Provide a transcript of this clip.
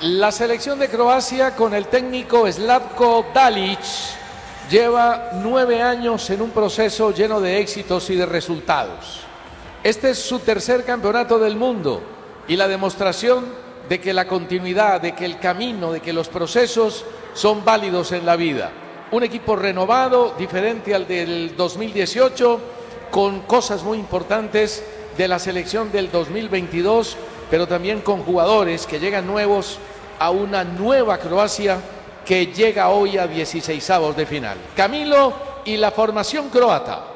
La selección de Croacia con el técnico Slavko Dalic lleva 9 años en un proceso lleno de éxitos y de resultados. Este es su tercer campeonato del mundo y la demostración de que la continuidad, de que el camino, de que los procesos son válidos en la vida. Un equipo renovado, diferente al del 2018, con cosas muy importantes de la selección del 2022, pero también con jugadores que llegan nuevos a una nueva Croacia que llega hoy a 16avos de final. Camilo y la formación croata.